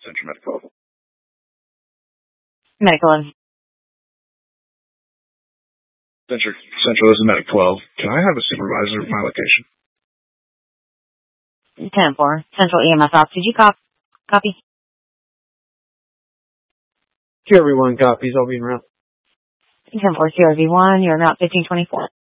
Central Medic 12. Medical 11. Central, this is Medic 12. Can I have a supervisor at my location? 10-4. Central EMS ops. Did you copy? QRV1 copies. I'll be in route. 10-4 CRV1. You're route 1524.